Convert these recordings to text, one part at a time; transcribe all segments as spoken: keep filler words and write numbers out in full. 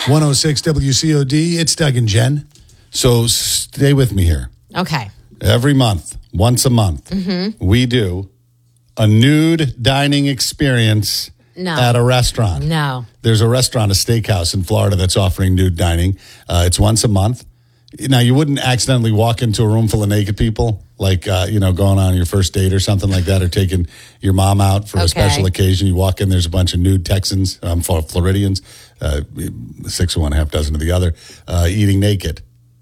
one oh six W C O D. It's Doug and Jen. So stay with me here. Okay. Every month, once a month, mm-hmm. we do a nude dining experience no. at a restaurant. No. There's a restaurant, a steakhouse in Florida that's offering nude dining. Uh, it's once a month. Now, you wouldn't accidentally walk into a room full of naked people, like, uh, you know, going on your first date or something like that, or taking your mom out for okay. a special occasion. You walk in, there's a bunch of nude Texans, um, Floridians, uh, six of one, half dozen of the other, uh, eating naked.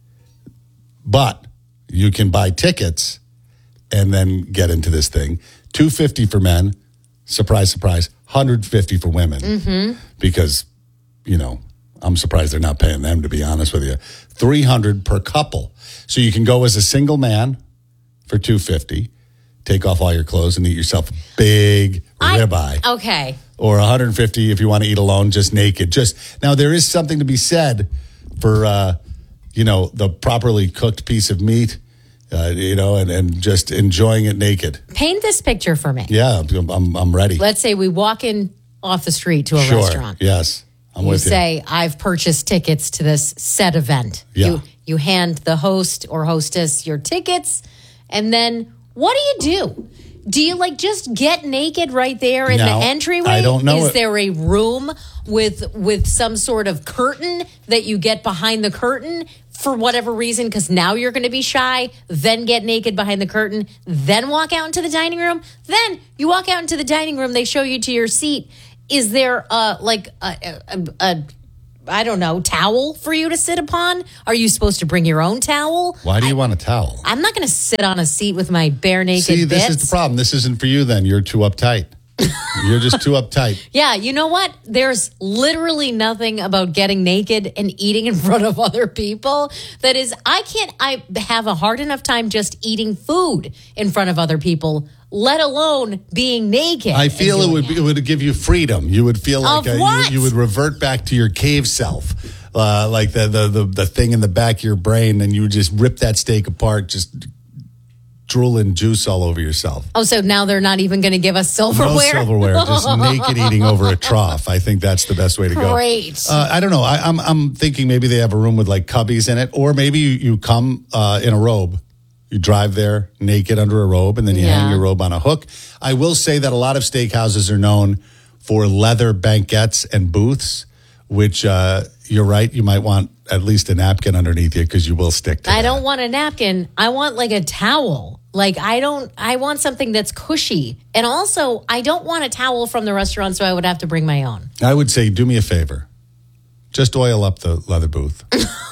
But you can buy tickets and then get into this thing. two hundred fifty dollars for men, surprise, surprise, one hundred fifty dollars for women. Mm-hmm. Because, you know, I'm surprised they're not paying them, to be honest with you. three hundred dollars per couple. So you can go as a single man for two hundred fifty dollars, take off all your clothes and eat yourself a big I, ribeye. Okay. Or one hundred fifty dollars if you want to eat alone, just naked. Just now, there is something to be said for, uh, you know, the properly cooked piece of meat, uh, you know, and, and just enjoying it naked. Paint this picture for me. Yeah, I'm I'm ready. Let's say we walk in off the street to a sure. restaurant. Yes. I'm you with say, you. I've purchased tickets to this set event. Yeah. You, you hand the host or hostess your tickets, and then what do you do? Do you, like, just get naked right there in now, the entryway? I don't know. Is it. there a room with with some sort of curtain that you get behind the curtain for whatever reason, because now you're going to be shy, then get naked behind the curtain, then walk out into the dining room? Then you walk out into the dining room, they show you to your seat. Is there uh, like a, a, a, I don't know, towel for you to sit upon? Are you supposed to bring your own towel? Why do you I, want a towel? I'm not going to sit on a seat with my bare naked See, this bits. is the problem. This isn't for you then. You're too uptight. You're just too uptight. Yeah, you know what? There's literally nothing about getting naked and eating in front of other people that is, I can't, I have a hard enough time just eating food in front of other people, let alone being naked. I feel it would be, it would give you freedom. You would feel like Of a, what? you, you would revert back to your cave self, uh, like the, the the the thing in the back of your brain, and you would just rip that steak apart, just drooling juice all over yourself. Oh, so now they're not even going to give us silverware? No silverware, just naked eating over a trough. I think that's the best way to go. Great. Uh, I don't know. I, I'm I'm thinking maybe they have a room with like cubbies in it, or maybe you, you come uh, in a robe. You drive there naked under a robe, and then you Yeah. hang your robe on a hook. I will say that a lot of steakhouses are known for leather banquettes and booths, which uh, you're right. You might want at least a napkin underneath you because you will stick to I that. don't want a napkin. I want like a towel. Like I don't, I want something that's cushy. And also, I don't want a towel from the restaurant, so I would have to bring my own. I would say, do me a favor. Just oil up the leather booth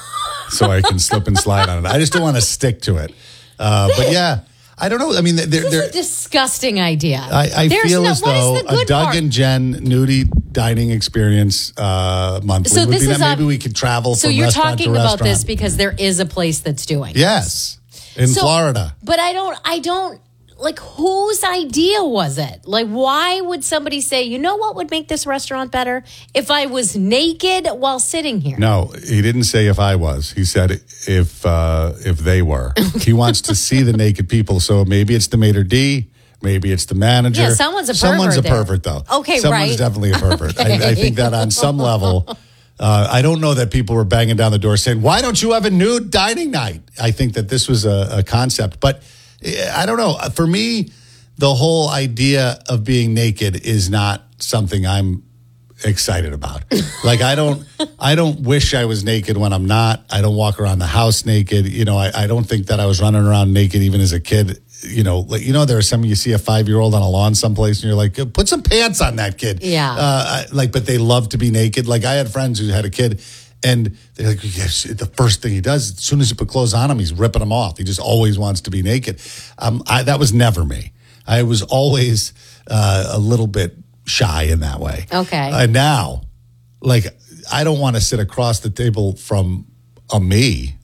so I can slip and slide on it. I just don't want to stick to it. Uh, but yeah, I don't know. I mean, they're, This they're, is a disgusting idea. I, I There's feel no- as what is though the good a Doug part? and Jen nudie dining experience uh, monthly So would this be is that on- maybe we could travel So from you're restaurant talking to about restaurant. this because there is a place that's doing it. Yes, in So- Florida. But I don't, I don't, like, whose idea was it? Like, why would somebody say, you know what would make this restaurant better? If I was naked while sitting here. No, he didn't say if I was. He said if uh, if they were. He wants to see the naked people. So maybe it's the maitre d'. Maybe it's the manager. Yeah, someone's a Someone's a pervert there. pervert, though. Okay, Someone's right. definitely a pervert. Okay. I, I think that on some level, uh, I don't know that people were banging down the door saying, why don't you have a nude dining night? I think that this was a, a concept. But eh, I don't know. For me, the whole idea of being naked is not something I'm excited about. Like I don't, I don't wish I was naked when I'm not. I don't walk around the house naked. You know, I, I don't think that I was running around naked even as a kid. You know, like, you know, there are some, you see a five-year-old on a lawn someplace and you're like, put some pants on that kid. Yeah. Uh, like, but they love to be naked. Like I had friends who had a kid and they're like, yes, the first thing he does, as soon as you put clothes on him, he's ripping them off. He just always wants to be naked. Um, I, that was never me. I was always uh, a little bit shy in that way. Okay. And now, like, I don't want to sit across the table from a me,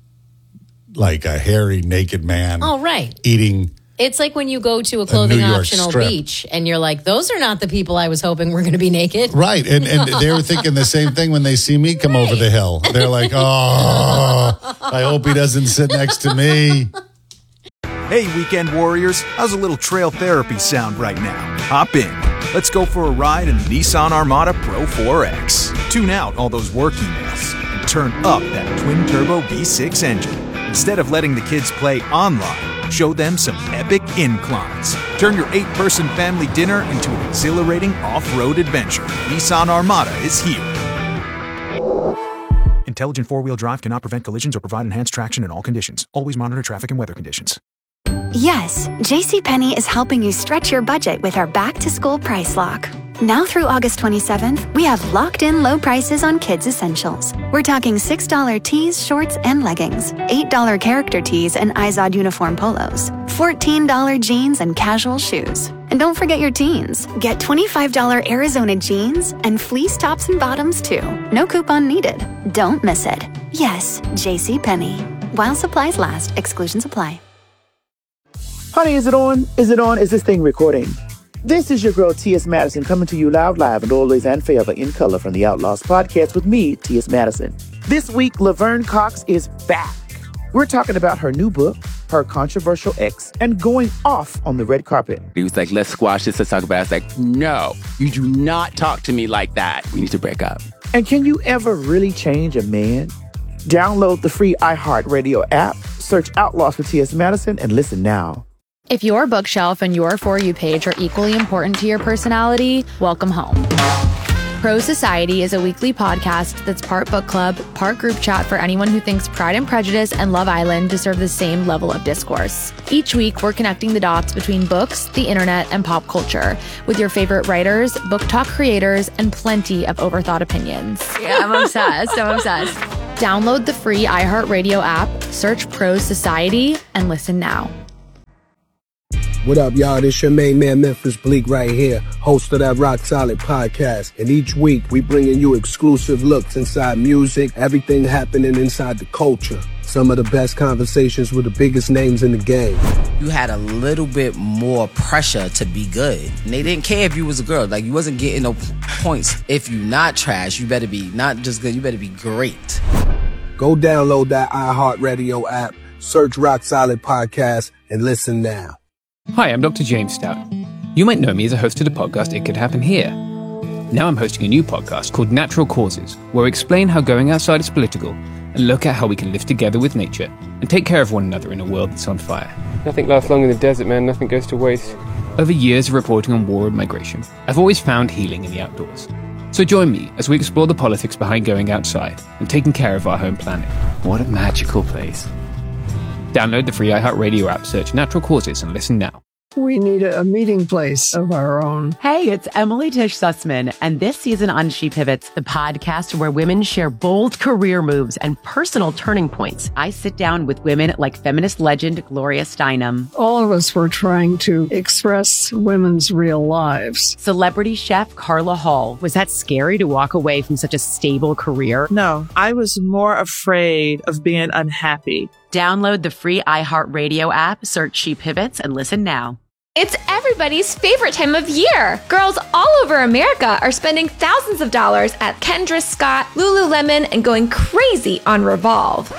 like a hairy, naked man. Oh, right. Eating. It's like when you go to a clothing New York optional strip. beach and you're like, those are not the people I was hoping were going to be naked. Right. And, and they were thinking the same thing when they see me come Right. over the hill. They're like, oh, I hope he doesn't sit next to me. Hey, weekend warriors, how's a little trail therapy sound right now? Hop in. Let's go for a ride in the Nissan Armada Pro four X. Tune out all those work emails. turn up that twin-turbo V six engine. Instead of letting the kids play online, show them some epic inclines. Turn your eight-person family dinner into an exhilarating off-road adventure. Nissan Armada is here. Intelligent four-wheel drive cannot prevent collisions or provide enhanced traction in all conditions. Always monitor traffic and weather conditions. Yes, JCPenney is helping you stretch your budget with our back-to-school price lock. Now through August twenty-seventh, we have locked-in low prices on kids' essentials. We're talking six dollars tees, shorts, and leggings, eight dollars character tees and Izod uniform polos, fourteen dollars jeans and casual shoes. And don't forget your teens. Get twenty-five dollars Arizona jeans and fleece tops and bottoms, too. No coupon needed. Don't miss it. Yes, JCPenney. While supplies last, exclusions apply. Honey, is it on? Is it on? Is this thing recording? This is your girl, T S. Madison, coming to you loud, live, and always and forever in color from the Outlaws podcast with me, T S. Madison. This week, Laverne Cox is back. We're talking about her new book, her controversial ex, and going off on the red carpet. He was like, let's squash this, let's talk about it. I was like, no, you do not talk to me like that. We need to break up. And can you ever really change a man? Download the free iHeartRadio app, search Outlaws for T S. Madison, and listen now. If your bookshelf and your For You page are equally important to your personality, welcome home. Pro Society is a weekly podcast that's part book club, part group chat for anyone who thinks Pride and Prejudice and Love Island deserve the same level of discourse. Each week, we're connecting the dots between books, the internet, and pop culture with your favorite writers, book talk creators, and plenty of overthought opinions. Yeah, I'm obsessed. I'm obsessed. Download the free iHeartRadio app, search Pro Society, and listen now. What up, y'all? This your main man, Memphis Bleak, right here, host of that Rock Solid podcast. And each week, we bringing you exclusive looks inside music, everything happening inside the culture. Some of the best conversations with the biggest names in the game. You had a little bit more pressure to be good. And they didn't care if you was a girl. Like, you wasn't getting no points. If you not trash, you better be not just good, you better be great. Go download that iHeartRadio app, search Rock Solid Podcast, and listen now. Hi, I'm Doctor James Stout. You might know me as a host of the podcast It Could Happen Here. Now I'm hosting a new podcast called Natural Causes, where I explain how going outside is political and look at how we can live together with nature and take care of one another in a world that's on fire. Nothing lasts long in the desert, man. Nothing goes to waste. Over years of reporting on war and migration, I've always found healing in the outdoors. So join me as we explore the politics behind going outside and taking care of our home planet. What a magical place. Download the free iHeartRadio app, search Natural Causes, and listen now. We need a, a meeting place of our own. Hey, it's Emily Tish Sussman, and this season on She Pivots, the podcast where women share bold career moves and personal turning points. I sit down with women like feminist legend Gloria Steinem. All of us were trying to express women's real lives. Celebrity chef Carla Hall. Was that scary to walk away from such a stable career? No, I was more afraid of being unhappy. Download the free iHeartRadio app, search She Pivots, and listen now. It's everybody's favorite time of year. Girls all over America are spending thousands of dollars at Kendra Scott, Lululemon, and going crazy on Revolve.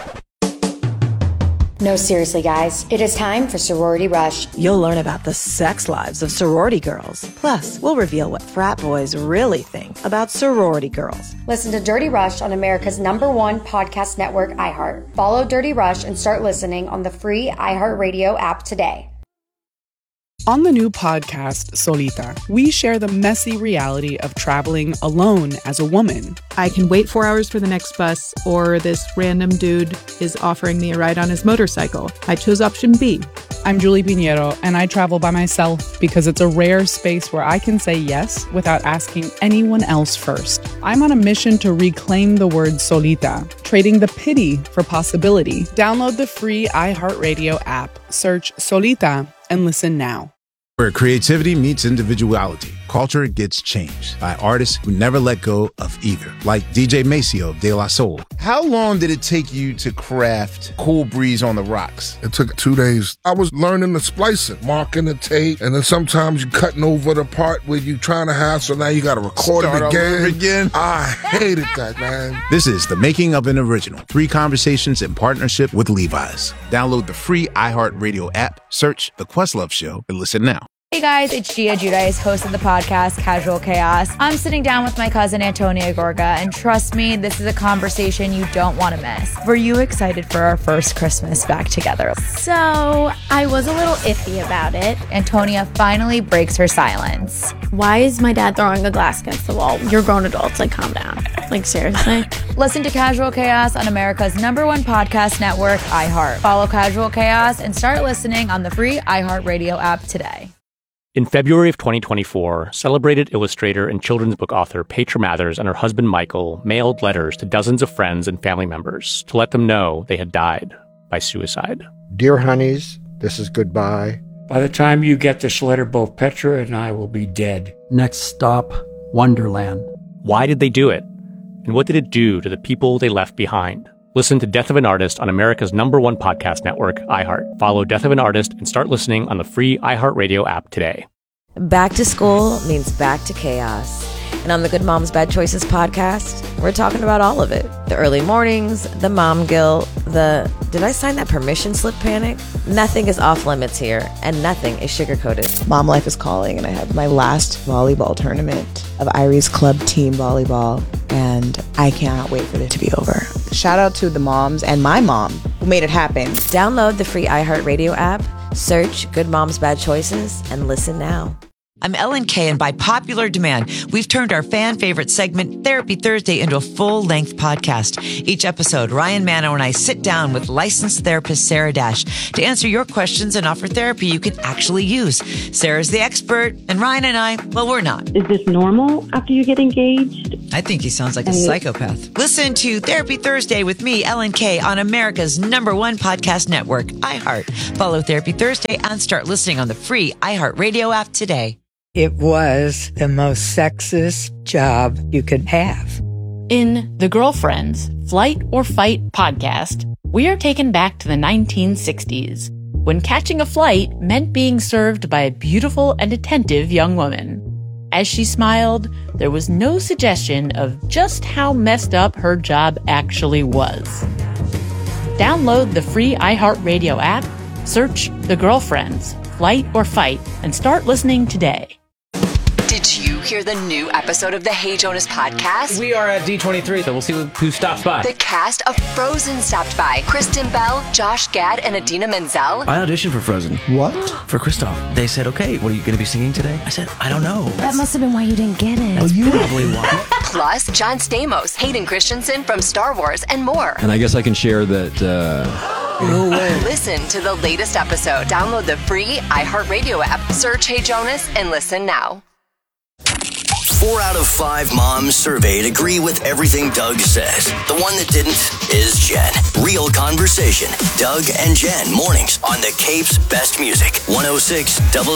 No, seriously, guys. It is time for Sorority Rush. You'll learn about the sex lives of sorority girls. Plus, we'll reveal what frat boys really think about sorority girls. Listen to Dirty Rush on America's number one podcast network, iHeart. Follow Dirty Rush and start listening on the free iHeartRadio app today. On the new podcast, Solita, we share the messy reality of traveling alone as a woman. I can wait four hours for the next bus, or this random dude is offering me a ride on his motorcycle. I chose option B. I'm Julie Pinheiro, and I travel by myself because it's a rare space where I can say yes without asking anyone else first. I'm on a mission to reclaim the word solita, trading the pity for possibility. Download the free iHeartRadio app, search Solita, and listen now. Where creativity meets individuality, culture gets changed by artists who never let go of either, like D J Maceo of De La Soul. How long did it take you to craft Cool Breeze on the Rocks? It took two days. I was learning the splicing, marking the tape, and then sometimes you cutting over the part where you trying to have, so now you got to record Start it again. Over again. I hated that, man. This is The Making of an Original. Three conversations in partnership with Levi's. Download the free iHeartRadio app, search The Questlove Show, and listen now. Hey guys, it's Gia Giudice, host of the podcast Casual Chaos. I'm sitting down with my cousin Antonia Gorga, and trust me, this is a conversation you don't want to miss. Were you excited for our first Christmas back together? So, I was a little iffy about it. Antonia finally breaks her silence. Why is my dad throwing a glass against the wall? You're grown adults, like calm down. Like seriously? Listen to Casual Chaos on America's number one podcast network, iHeart. Follow Casual Chaos and start listening on the free iHeartRadio app today. In February of twenty twenty-four, celebrated illustrator and children's book author Petra Mathers and her husband Michael mailed letters to dozens of friends and family members to let them know they had died by suicide. Dear honeys, this is goodbye. By the time you get this letter, both Petra and I will be dead. Next stop, Wonderland. Why did they do it? And what did it do to the people they left behind? Listen to Death of an Artist on America's number one podcast network, iHeart. Follow Death of an Artist and start listening on the free iHeartRadio app today. Back to school means back to chaos. And on the Good Moms Bad Choices podcast, we're talking about all of it. The early mornings, the mom guilt, the did I sign that permission slip panic? Nothing is off limits here, and nothing is sugar-coated. Mom life is calling, and I have my last volleyball tournament of Irie's club team volleyball, and I cannot wait for it to be over. Shout out to the moms and my mom who made it happen. Download the free iHeartRadio app, search Good Moms Bad Choices, and listen now. I'm Ellen Kay, and by popular demand, we've turned our fan favorite segment, Therapy Thursday, into a full-length podcast. Each episode, Ryan Mano and I sit down with licensed therapist Sarah Dash to answer your questions and offer therapy you can actually use. Sarah's the expert, and Ryan and I, well, we're not. Is this normal after you get engaged? I think he sounds like a psychopath. Listen to Therapy Thursday with me, Ellen Kay, on America's number one podcast network, iHeart. Follow Therapy Thursday and start listening on the free iHeartRadio app today. It was the most sexist job you could have. In The Girlfriends, Flight or Fight podcast, we are taken back to the nineteen sixties, when catching a flight meant being served by a beautiful and attentive young woman. As she smiled, there was no suggestion of just how messed up her job actually was. Download the free iHeartRadio app, search The Girlfriends, Flight or Fight, and start listening today. Did you hear the new episode of the Hey Jonas podcast? We are at D twenty-three, so we'll see who stops by. The cast of Frozen stopped by. Kristen Bell, Josh Gad, and Idina Menzel. I auditioned for Frozen. What? For Kristoff. They said, okay, what are you going to be singing today? I said, I don't know. That must have been why you didn't get it. That's you probably why. Plus, John Stamos, Hayden Christensen from Star Wars, and more. And I guess I can share that, uh... No way. Listen to the latest episode. Download the free iHeartRadio app. Search Hey Jonas and listen now. Four out of five moms surveyed agree with everything Doug says. The one that didn't is Jen. Real conversation. Doug and Jen, mornings on the Cape's Best Music. one oh six W